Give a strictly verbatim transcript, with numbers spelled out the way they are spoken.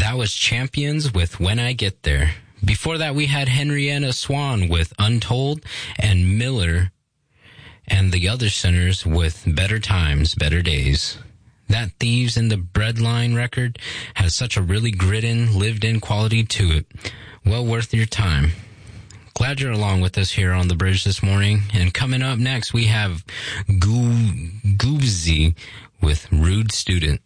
That was Champions with When I Get There. Before that, we had Henrietta Swan with Untold, and Miller and the Other Sinners with Better Times, Better Days. That Thieves in the Breadline record has such a really grit-in, lived-in quality to it. Well worth your time. Glad you're along with us here on The Bridge this morning. And coming up next, we have Goo- Goobzy with Rude Student.